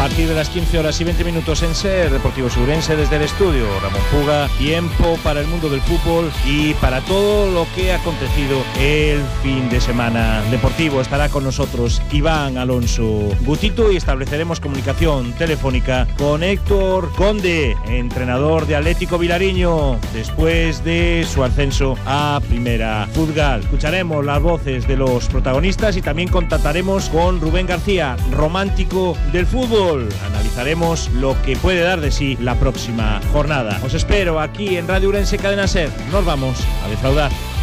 partir de las 15 horas y 20 minutos en SER Deportivo Ourense desde el estudio Ramón Puga, tiempo para el mundo del fútbol y para todo lo que ha acontecido el fin de semana deportivo. Estará con nosotros Iván Alonso Gutito y estableceremos comunicación telefónica con Héctor Conde, entrenador de Atlético Vilariño, después de su ascenso a Primera Fútbol. Escucharemos las voces de los protagonistas y también contactaremos con Rubén García, romántico del fútbol. Analizaremos lo que puede dar de sí la próxima jornada. Os espero aquí en Radio Ourense Cadena SER. Nos vamos a defraudar.